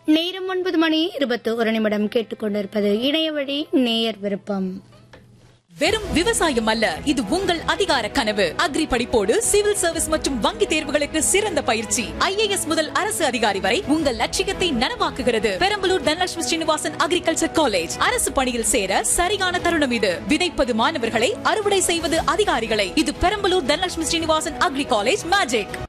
நேரம் 9:21 கேட்டுக்கொண்டிருப்பது இணையவழி நேயர் விருப்பம். வெறும் விவசாயம் அல்ல, இது உங்கள் அதிகார கனவு. அக்ரி படிப்போடு சிவில் சர்வீஸ் மற்றும் வங்கி தேர்வுகளுக்கு சிறந்த பயிற்சி. IAS முதல் அரசு அதிகாரி வரை உங்கள் லட்சியத்தை நனவாக்குகிறது. Perambalur Dhanalakshmi Srinivasan agriculture college. அரசு பணியில் சேர சரியான தருணம் இது. விதைப்பது மாணவர்களை, அறுவடை செய்வது அதிகாரிகளை. இது Perambalur Dhanalakshmi Srinivasan agri college magic.